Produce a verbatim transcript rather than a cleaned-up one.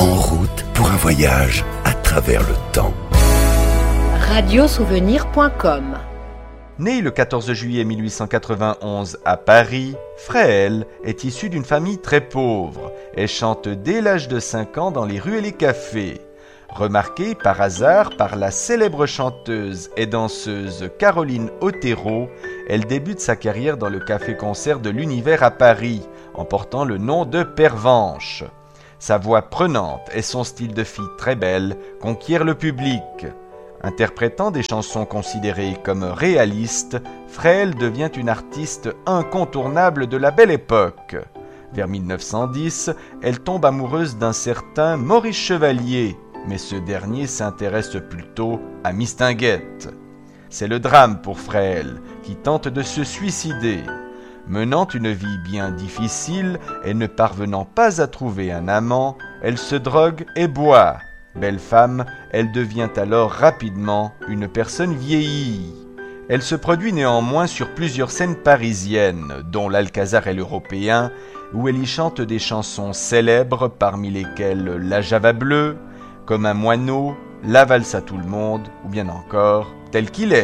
En route pour un voyage à travers le temps. radiosouvenir point com. Né le quatorze juillet mille huit cent quatre-vingt-onze à Paris, Fréhel est issu d'une famille très pauvre et chante dès l'âge de cinq ans dans les rues et les cafés. Remarquée par hasard par la célèbre chanteuse et danseuse Caroline Otero, elle débute sa carrière dans le café-concert de l'Univers à Paris, en portant le nom de Pervenche. Sa voix prenante et son style de fille très belle conquièrent le public. Interprétant des chansons considérées comme réalistes, Fréhel devient une artiste incontournable de la Belle Époque. Vers mille neuf cent dix, elle tombe amoureuse d'un certain Maurice Chevalier, mais ce dernier s'intéresse plutôt à Mistinguett. C'est le drame pour Fréhel, qui tente de se suicider. Menant une vie bien difficile et ne parvenant pas à trouver un amant, elle se drogue et boit. Belle femme, elle devient alors rapidement une personne vieillie. Elle se produit néanmoins sur plusieurs scènes parisiennes, dont l'Alcazar et l'Européen, où elle y chante des chansons célèbres, parmi lesquelles La Java bleue, Comme un moineau, La valse à tout le monde, ou bien encore Tel qu'il est.